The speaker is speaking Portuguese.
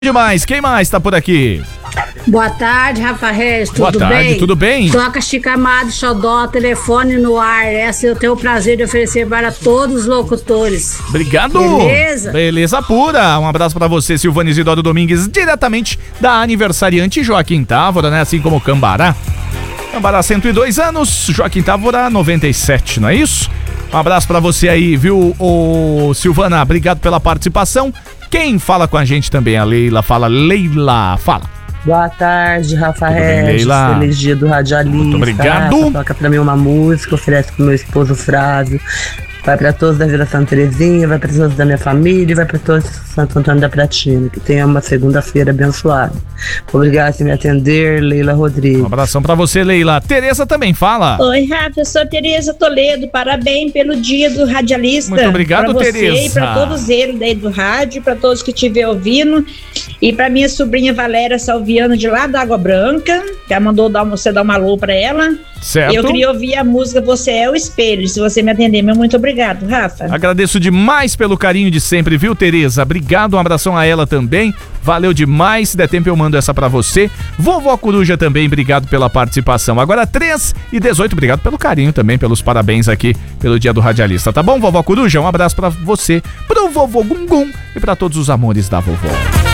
Demais, quem mais tá por aqui? Boa tarde, Rafael, tudo Boa tarde, bem? tudo bem? Toca Chicamado, Xodó, telefone no ar. Essa eu tenho o prazer de oferecer para todos os locutores. Obrigado! Beleza? Beleza pura! Um abraço pra você, Silvana Isidoro Domingues, diretamente da aniversariante Joaquim Távora, né? Assim como Cambará. Cambará, 102 anos, Joaquim Távora, 97, não é isso? Um abraço pra você aí, viu, Silvana? Obrigado pela participação. Quem fala com a gente também? A Leila. Fala, Leila. Fala. Boa tarde, Rafael. Leila? Feliz dia do radialista. Muito obrigado. Rafa, toca pra mim uma música, oferece pro meu esposo Frávio. Vai pra todos da Vila Santa Terezinha, vai pra todos da minha família e vai pra todos de Santo Antônio da Pratina. Que tenha uma segunda-feira abençoada. Obrigado por me atender, Leila Rodrigues. Um abração pra você, Leila. Tereza também, fala. Oi, Rafa, eu sou Tereza Toledo. Parabéns pelo dia do radialista. Muito obrigado, pra você Tereza. E pra todos eles daí do rádio, pra todos que estiver ouvindo. E pra minha sobrinha Valéria Salviano, de lá da Água Branca, que ela mandou você dar uma alô pra ela. Certo. Eu queria ouvir a música Você é o Espelho. Se você me atender, meu muito obrigado, Rafa. Agradeço demais pelo carinho de sempre, viu, Tereza? Obrigado, um abração a ela também. Valeu demais. Se der tempo, eu mando essa pra você. Vovó Coruja também, obrigado pela participação. Agora 3h18, obrigado pelo carinho também, pelos parabéns aqui pelo dia do radialista, tá bom, Vovó Coruja? Um abraço pra você, pro vovô Gungum e pra todos os amores da vovó.